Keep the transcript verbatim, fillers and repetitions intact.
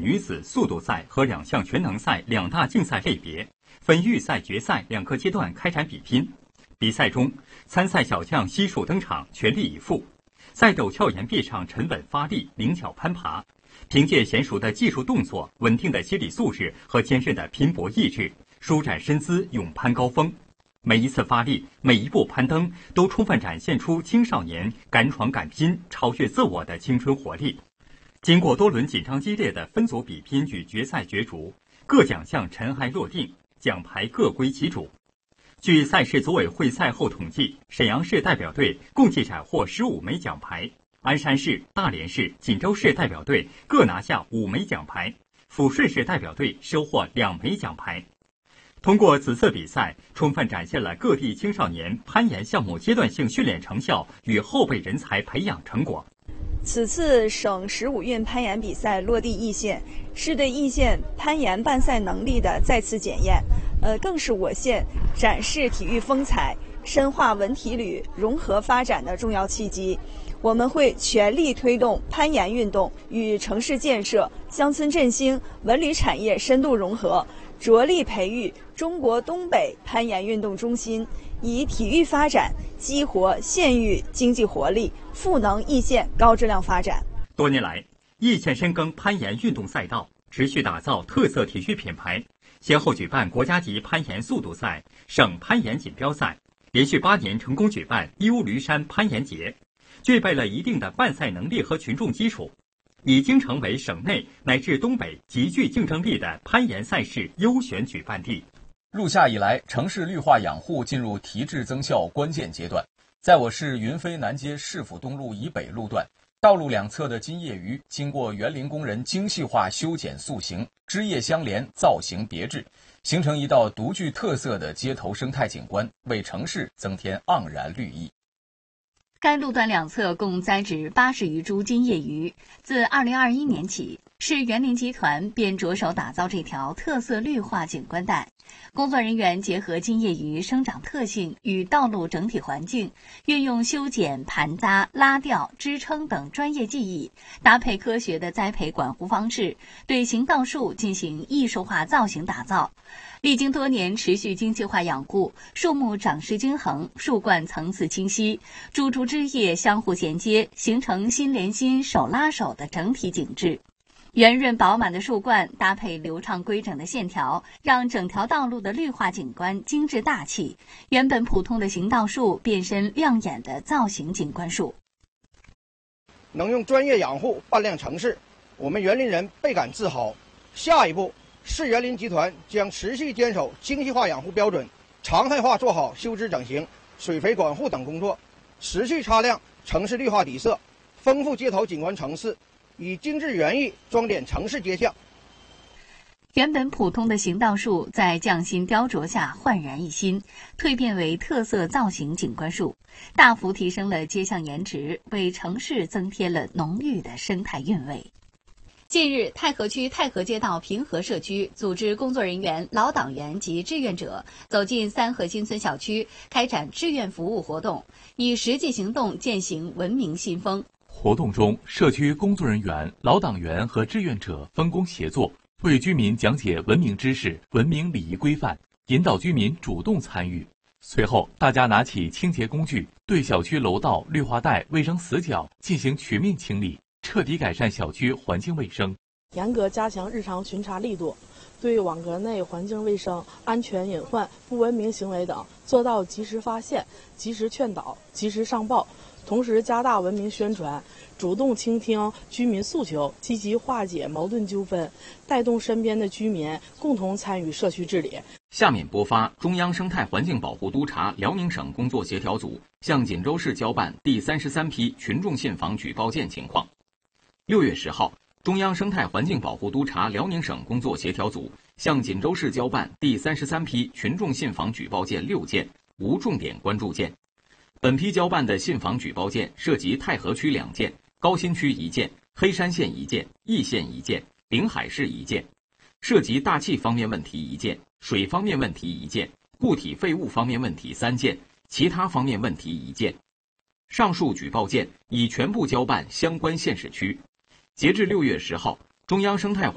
女子速度赛和两项全能赛两大竞赛类别，分预赛、决赛两个阶段开展比拼。比赛中，参赛小将悉数登场，全力以赴，在陡峭岩壁上沉稳发力，灵巧攀爬，凭借娴熟的技术动作、稳定的心理素质和坚韧的拼搏意志，舒展身姿，勇攀高峰。每一次发力，每一步攀登，都充分展现出青少年敢闯敢拼、超越自我的青春活力。经过多轮紧张激烈的分组比拼与决赛角逐，各奖项尘埃落定，奖牌各归其主。据赛事组委会赛后统计，沈阳市代表队共计斩获十五枚奖牌，鞍山市、大连市、锦州市代表队各拿下五枚奖牌，抚顺市代表队收获两枚奖牌。通过此次比赛，充分展现了各地青少年攀岩项目阶段性训练成效与后备人才培养成果。 此次省十五运攀岩比赛落地易县，是对易县攀岩办赛能力的再次检验，呃，更是我县展示体育风采、深化文体旅融合发展的重要契机。我们会全力推动攀岩运动与城市建设、乡村振兴、文旅产业深度融合，着力培育中国东北攀岩运动中心，以体育发展激活县域经济活力，赋能易县高质量发展。 多年来，易县深耕攀岩运动赛道，持续打造特色体育品牌，先后举办国家级攀岩速度赛、省攀岩锦标赛，连续八年成功举办义乌驴山攀岩节，具备了一定的办赛能力和群众基础，已经成为省内乃至东北极具竞争力的攀岩赛事优选举办地。 入夏以来，城市绿化养护进入提质增效关键阶段。在我市云飞南街市府东路以北路段，道路两侧的金叶榆经过园林工人精细化修剪塑形，枝叶相连，造型别致，形成一道独具特色的街头生态景观，为城市增添盎然绿意。 该路段两侧共栽植八十余株金叶榆。自二零二一年起，市园林集团便着手打造这条特色绿化景观带。工作人员结合金叶榆生长特性与道路整体环境，运用修剪、盘扎、拉吊、支撑等专业技艺，搭配科学的栽培管护方式，对行道树进行艺术化造型打造。历经多年持续精细化养护，树木长势均衡，树冠层次清晰，株株枝叶相互衔接，形成心连心、手拉手的整体景致。圆润饱满的树冠搭配流畅规整的线条，让整条道路的绿化景观精致大气，原本普通的行道树变身亮眼的造型景观树。 能用专业养护扮亮城市，我们园林人倍感自豪。下一步，市园林集团将持续坚守精细化养护标准，常态化做好修枝整形、水肥管护等工作，持续擦亮城市绿化底色，丰富街头景观层次，以精致园艺装点城市街巷。 原本普通的行道树在匠心雕琢下焕然一新，蜕变为特色造型景观树，大幅提升了街巷颜值，为城市增添了浓郁的生态韵味。近日，太和区太和街道平和社区组织工作人员、老党员及志愿者走进三河新村小区，开展志愿服务活动，以实际行动践行文明新风。 活动中，社区工作人员、老党员和志愿者分工协作，为居民讲解文明知识、文明礼仪规范，引导居民主动参与。随后，大家拿起清洁工具，对小区楼道、绿化带、卫生死角进行全面清理，彻底改善小区环境卫生。 严格加强日常巡查力度，对网格内环境卫生、安全隐患、不文明行为等做到及时发现、及时劝导、及时上报。同时加大文明宣传，主动倾听居民诉求，积极化解矛盾纠纷，带动身边的居民共同参与社区治理。 下面播发中央生态环境保护督察辽宁省工作协调组向锦州市交办第三十三批群众信访举报件情况。六月十号，中央生态环境保护督察辽宁省工作协调组向锦州市交办第三十三批群众信访举报件六件，无重点关注件。本批交办的信访举报件涉及太和区两件、高新区一件、黑山县一件、易县一件、临海市一件，涉及大气方面问题一件、水方面问题一件、固体废物方面问题三件、其他方面问题一件。上述举报件已全部交办相关县市区。截至六月十号，中央生态